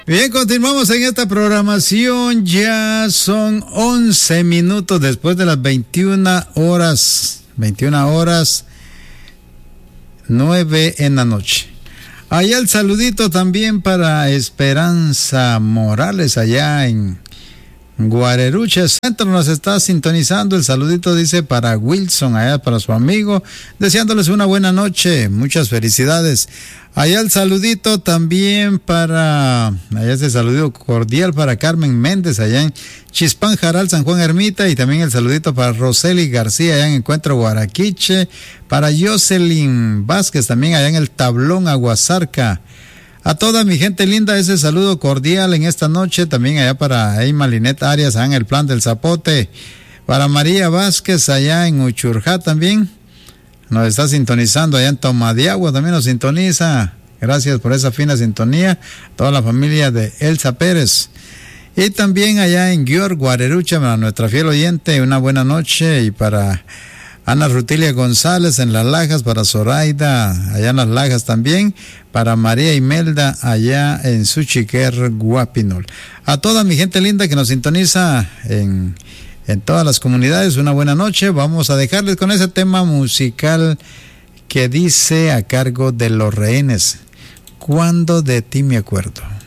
Bien, continuamos en esta programación. Ya son 11 minutos después de las 21 horas. 21 horas 9 en la noche. Allá el saludito también para Esperanza Morales, allá en Guarerucha Centro, nos está sintonizando. El saludito dice para Wilson, allá para su amigo, deseándoles una buena noche, muchas felicidades. Allá el saludito también para, allá ese saludito cordial para Carmen Méndez, allá en Chispán Jaral, San Juan Ermita, y también el saludito para Roseli García, allá en Encuentro Guaraquiche, para Jocelyn Vázquez, también allá en el Tablón Aguasarca. A toda mi gente linda, ese saludo cordial en esta noche, también allá para Eima Linet Arias, allá en el Plan del Zapote, para María Vázquez, allá en Uchurjá también, nos está sintonizando, allá en Tomadiagua también nos sintoniza, gracias por esa fina sintonía, toda la familia de Elsa Pérez, y también allá en Guior, Guarerucha, para nuestra fiel oyente, una buena noche, y para Ana Rutilia González en Las Lajas, para Zoraida allá en Las Lajas también, para María Imelda allá en Suchiquer, Guapinol. A toda mi gente linda que nos sintoniza en todas las comunidades, una buena noche. Vamos a dejarles con ese tema musical que dice a cargo de Los Rehenes, Cuando de ti me acuerdo.